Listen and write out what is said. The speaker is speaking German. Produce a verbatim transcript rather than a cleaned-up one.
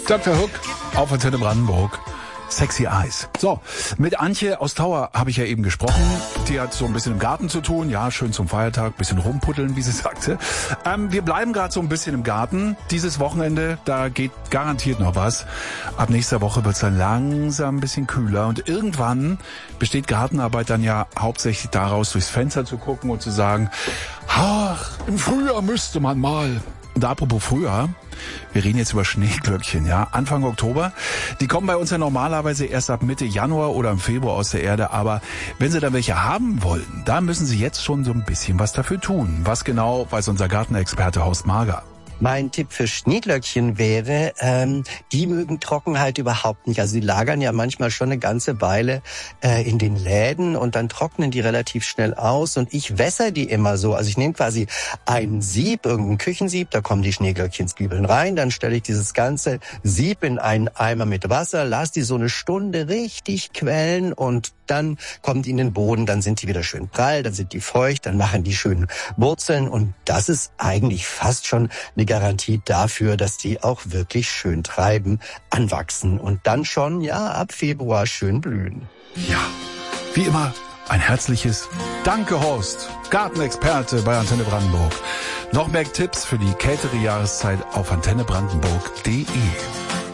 Doktor Hook auf Antenne Brandenburg. Sexy Eyes. So, mit Antje aus Tauer habe ich ja eben gesprochen. Die hat so ein bisschen im Garten zu tun. Ja, schön zum Feiertag, bisschen rumpuddeln, wie sie sagte. Ähm, wir bleiben gerade so ein bisschen im Garten. Dieses Wochenende, da geht garantiert noch was. Ab nächster Woche wird es dann langsam ein bisschen kühler. Und irgendwann besteht Gartenarbeit dann ja hauptsächlich daraus, durchs Fenster zu gucken und zu sagen, ach, im Frühjahr müsste man mal. Und apropos Frühjahr, wir reden jetzt über Schneeglöckchen, ja, Anfang Oktober. Die kommen bei uns ja normalerweise erst ab Mitte Januar oder im Februar aus der Erde. Aber wenn Sie da welche haben wollen, da müssen Sie jetzt schon so ein bisschen was dafür tun. Was genau, weiß unser Gartenexperte Horst Marger. Mein Tipp für Schneeglöckchen wäre, ähm, die mögen Trockenheit überhaupt nicht. Also die lagern ja manchmal schon eine ganze Weile äh, in den Läden und dann trocknen die relativ schnell aus. Und ich wässer die immer so. Also ich nehme quasi ein Sieb, irgendein Küchensieb, da kommen die Schneeglöckchenzwiebeln rein. Dann stelle ich dieses ganze Sieb in einen Eimer mit Wasser, lasse die so eine Stunde richtig quellen und dann kommen die in den Boden, dann sind die wieder schön prall, dann sind die feucht, dann machen die schön Wurzeln und das ist eigentlich fast schon eine Garantie dafür, dass die auch wirklich schön treiben, anwachsen und dann schon, ja, ab Februar schön blühen. Ja, wie immer ein herzliches Danke, Horst, Gartenexperte bei Antenne Brandenburg. Noch mehr Tipps für die kältere Jahreszeit auf antenne brandenburg punkt de.